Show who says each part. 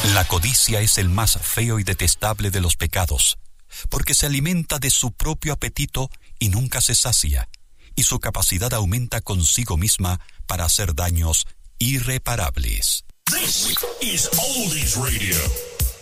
Speaker 1: La codicia es el más feo y detestable de los pecados, porque se alimenta de su propio apetito y nunca se sacia, y su capacidad aumenta consigo misma para hacer daños irreparables.
Speaker 2: This is Oldies Radio.